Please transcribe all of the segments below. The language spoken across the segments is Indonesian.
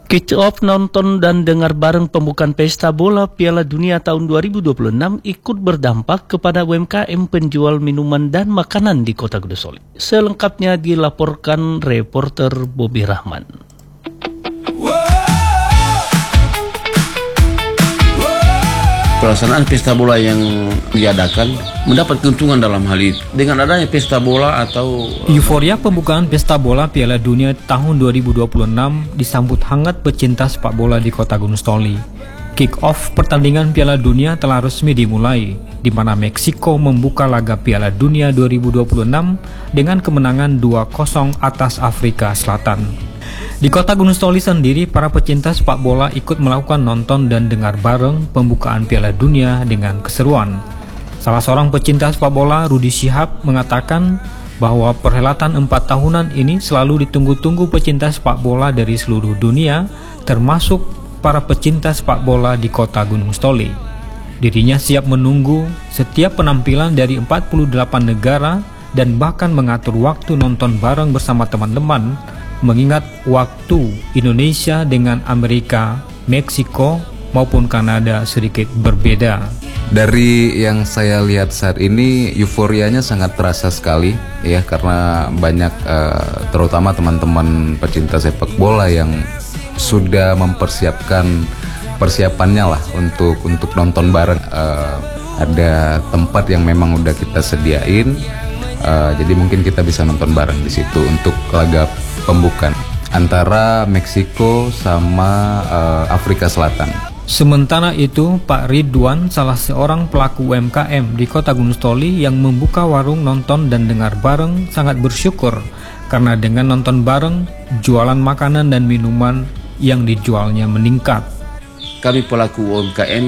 Kick off nonton dan dengar bareng pembukaan pesta bola Piala Dunia tahun 2026 ikut berdampak kepada UMKM penjual minuman dan makanan di Kota Gudesoli. Selengkapnya dilaporkan reporter Bobi Rahman. Pelaksanaan pesta bola yang diadakan mendapat keuntungan dalam hal itu. Dengan adanya pesta bola atau euforia pembukaan pesta bola Piala Dunia tahun 2026 disambut hangat pecinta sepak bola di Kota Gudesoli. Kick-off pertandingan Piala Dunia telah resmi dimulai, di mana Meksiko membuka laga Piala Dunia 2026 dengan kemenangan 2-0 atas Afrika Selatan. Di Kota Gudesoli sendiri, para pecinta sepak bola ikut melakukan nonton dan dengar bareng pembukaan Piala Dunia dengan keseruan. Salah seorang pecinta sepak bola, Rudi Syihab, mengatakan bahwa perhelatan 4 tahunan ini selalu ditunggu-tunggu pecinta sepak bola dari seluruh dunia, termasuk para pecinta sepak bola di Kota Gudesoli. Dirinya siap menunggu setiap penampilan dari 48 negara dan bahkan mengatur waktu nonton bareng bersama teman-teman, mengingat waktu Indonesia dengan Amerika, Meksiko, maupun Kanada sedikit berbeda. Dari yang saya lihat saat ini, euforianya sangat terasa sekali ya, karena banyak terutama teman-teman pecinta sepak bola yang sudah mempersiapkan persiapannya lah untuk nonton bareng. Ada tempat yang memang udah kita sediain, jadi mungkin kita bisa nonton bareng di situ untuk laga pembukaan antara Meksiko sama Afrika Selatan. Sementara itu, Pak Ridwan, salah seorang pelaku UMKM di Kota Gudesoli yang membuka warung nonton dan dengar bareng, sangat bersyukur karena dengan nonton bareng, jualan makanan dan minuman yang dijualnya meningkat. Kami pelaku UMKM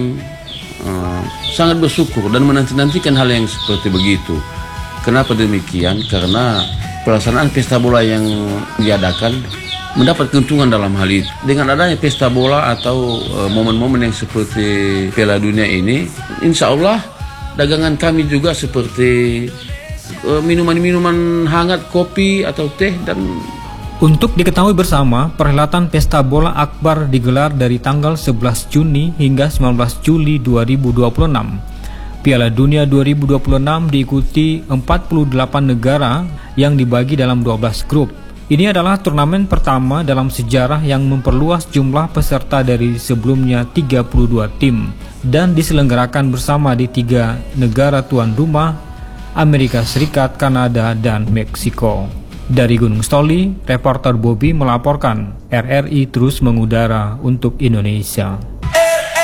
sangat bersyukur dan menanti-nantikan hal yang seperti begitu. Kenapa demikian? Karena pelaksanaan pesta bola yang diadakan mendapat keuntungan dalam hal itu. Dengan adanya pesta bola atau momen-momen yang seperti Piala Dunia ini, insya Allah dagangan kami juga seperti minuman-minuman hangat, kopi atau teh dan. Untuk diketahui bersama, perhelatan pesta bola akbar digelar dari tanggal 11 Juni hingga 19 Juli 2026. Piala Dunia 2026 diikuti 48 negara yang dibagi dalam 12 grup. Ini adalah turnamen pertama dalam sejarah yang memperluas jumlah peserta dari sebelumnya 32 tim dan diselenggarakan bersama di 3 negara tuan rumah, Amerika Serikat, Kanada, dan Meksiko. Dari Gunung Stoli, reporter Bobi melaporkan. RRI terus mengudara untuk Indonesia.